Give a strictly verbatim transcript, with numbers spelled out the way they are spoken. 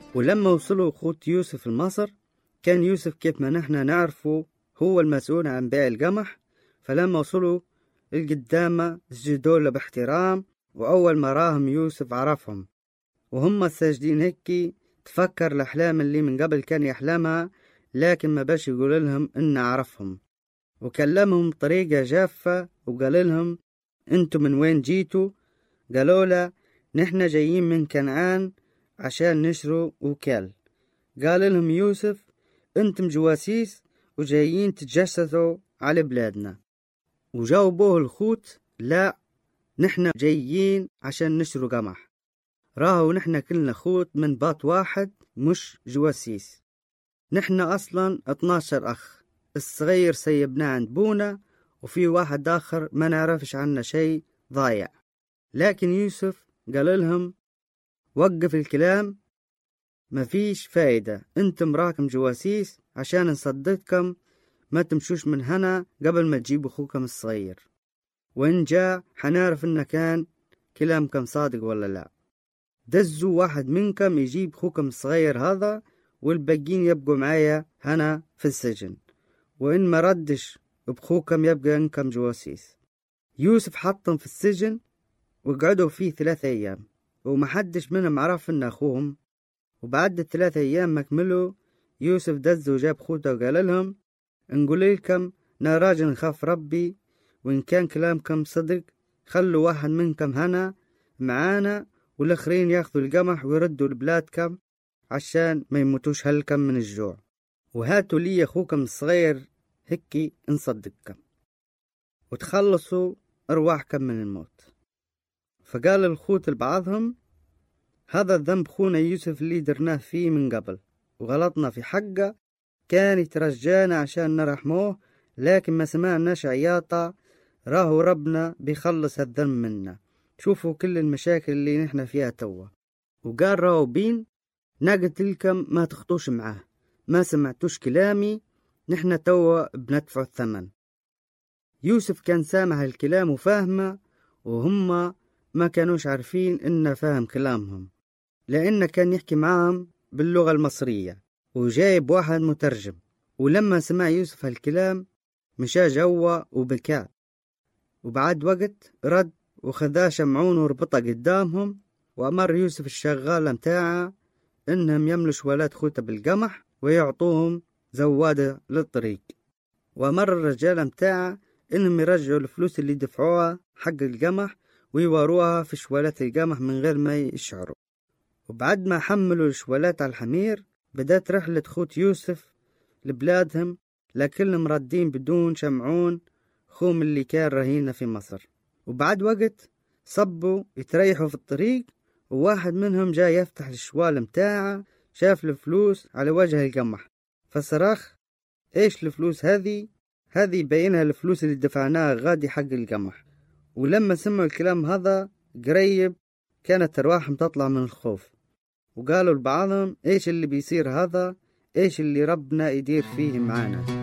ولما وصلوا أخوت يوسف لمصر كان يوسف كيف ما نحن نعرفه هو المسؤول عن بيع القمح. فلما وصلوا القدامى سجدوا له باحترام، وأول ما راهم يوسف عرفهم وهم ساجدين هيك تفكر الأحلام اللي من قبل كان يحلمها، لكن ما باش يقول لهم إن عرفهم، وكلمهم بطريقة جافة وقال لهم انتم من وين جيتوا؟ قالوا له نحن جايين من كنعان عشان نشروا وكال. قال لهم يوسف انتم جواسيس وجايين تتجسسوا على بلادنا. وجاوبوه الخوت لا، نحن جايين عشان نشروا قمح، راهو نحن كلنا خوت من بات واحد مش جواسيس. نحن أصلا اتناشر أخ، الصغير سيبناه عند بونا وفي واحد آخر ما نعرفش عنه شيء ضايع. لكن يوسف قال لهم وقف الكلام، ما فيش فايدة، انتم راكم جواسيس عشان نصدقكم، ما تمشوش من هنا قبل ما تجيبوا أخوكم الصغير، وإن جاء حنعرف إن كان كلامكم صادق ولا لا. دزوا واحد منكم يجيب أخوكم الصغير هذا، والباقين يبقوا معايا هنا في السجن، وإن ما ردش بخوكم يبقى إنكم جواسيس. يوسف حطهم في السجن وقعدوا فيه ثلاثة أيام، ومحدش منهم عرف إن أخوهم. وبعد الثلاثة أيام مكملوا يوسف دز وجاب خوته وقال لهم نقول لكم نراجع نخاف ربي، وإن كان كلامكم صدق خلوا واحد منكم هنا معانا والآخرين ياخذوا القمح ويردوا لبلادكم عشان ما يموتوش هلكم من الجوع، وهاتوا لي أخوكم الصغير هكي نصدقكم وتخلصوا أرواحكم من الموت. فقال الخوت لبعضهم هذا الذنب خونا يوسف اللي درناه فيه من قبل وغلطنا في حقه، كان يترجانا عشان نرحموه، لكن ما سمعناش عياطة، راهو ربنا بيخلص الذنب منا. شوفوا كل المشاكل اللي نحن فيها توا. وقال راهو بين ناقلت لكم ما تخطوش معاه، ما سمعتوش كلامي، نحن توا بندفع الثمن. يوسف كان سامع الكلام وفاهمه، وهم ما كانوش عارفين إنه فاهم كلامهم، لأنه كان يحكي معهم باللغة المصرية وجايب واحد مترجم. ولما سمع يوسف الكلام مشى جوا وبكى، وبعد وقت رد وخذا شمعون وربطه قدامهم، وأمر يوسف الشغالة متاعه إنهم يملوا شوالات خوته بالقمح ويعطوهم زوادة للطريق، وأمر الرجال متاعه إنهم يرجعوا الفلوس اللي دفعوها حق القمح ويواروها في شوالات القمح من غير ما يشعروا. وبعد ما حملوا الشوالات على الحمير بدأت رحلة خوت يوسف لبلادهم، لكنهم ردين بدون شمعون خوم اللي كان رهينة في مصر. وبعد وقت صبوا يتريحوا في الطريق، وواحد منهم جاء يفتح الشوال متاعه، شاف الفلوس على وجه القمح فصرخ ايش الفلوس هذه؟ هذه بينها الفلوس اللي دفعناها غادي حق القمح. ولما سمعوا الكلام هذا قريب كانت أرواحهم تطلع من الخوف، وقالوا لبعضهم ايش اللي بيصير هذا، ايش اللي ربنا يدير فيه معانا.